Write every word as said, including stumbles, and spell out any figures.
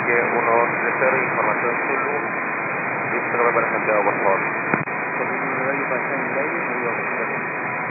Yankee uno tres cero, información Zulu, diecinueve para Santiago, por favor.